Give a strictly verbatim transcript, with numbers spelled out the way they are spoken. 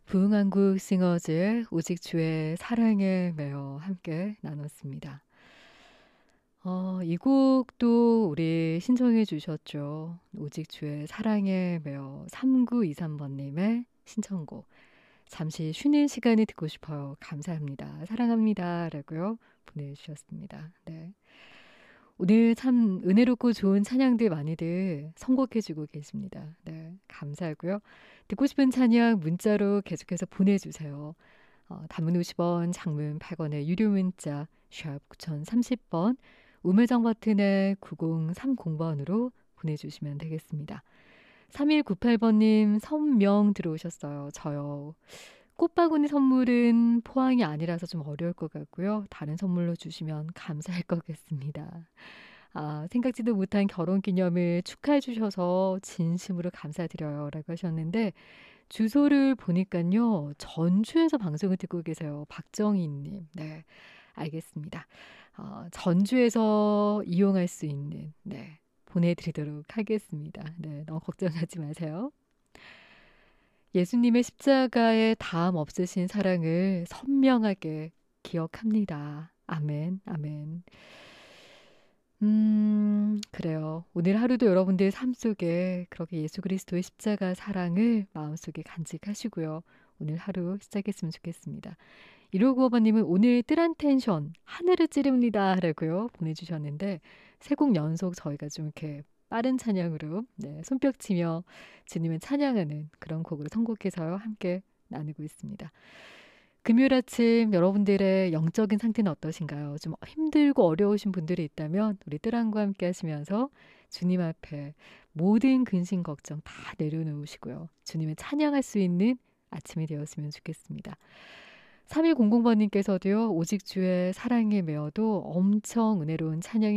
부흥한국 싱어즈의 오직 주의 사랑에 매여 함께 나눴습니다. 어, 이 곡도 우리 신청해 주셨죠. 오직 주의 사랑에 매여 삼구이삼 번님의 신청곡. 잠시 쉬는 시간이 듣고 싶어요. 감사합니다. 사랑합니다. 라고요. 보내주셨습니다. 네. 오늘 참 은혜롭고 좋은 찬양들 많이들 선곡해주고 계십니다. 네, 감사하고요. 듣고 싶은 찬양 문자로 계속해서 보내주세요. 어, 단문 오십 원, 장문 백 원의 유료 문자 샵 구공삼십 번, 우물정 버튼에 구공삼공 번으로 보내주시면 되겠습니다. 삼일구팔 번님 선명 들어오셨어요. 저요. 꽃바구니 선물은 포항이 아니라서 좀 어려울 것 같고요. 다른 선물로 주시면 감사할 것 같습니다. 아, 생각지도 못한 결혼기념일 축하해 주셔서 진심으로 감사드려요 라고 하셨는데 주소를 보니까요. 전주에서 방송을 듣고 계세요. 박정희님. 네, 알겠습니다. 어, 전주에서 이용할 수 있는 네, 보내드리도록 하겠습니다. 네, 너무 걱정하지 마세요. 예수님의 십자가에 담 없으신 사랑을 선명하게 기억합니다. 아멘, 아멘. 음, 그래요. 오늘 하루도 여러분들의 삶 속에 그렇게 예수 그리스도의 십자가 사랑을 마음속에 간직하시고요. 오늘 하루 시작했으면 좋겠습니다. 일오구오 번님은 오늘 뜰한 텐션 하늘을 찌릅니다 라고요 보내주셨는데 세 곡 연속 저희가 좀 이렇게 빠른 찬양으로 네, 손뼉 치며 주님을 찬양하는 그런 곡으로 선곡해서요 함께 나누고 있습니다. 금요일 아침 여러분들의 영적인 상태는 어떠신가요? 좀 힘들고 어려우신 분들이 있다면 우리 뜰한과 함께 하시면서 주님 앞에 모든 근심 걱정 다 내려놓으시고요. 주님을 찬양할 수 있는 아침이 되었으면 좋겠습니다. 삼일공공 번님께서도요. 오직 주의 사랑에 매어도 엄청 은혜로운 찬양이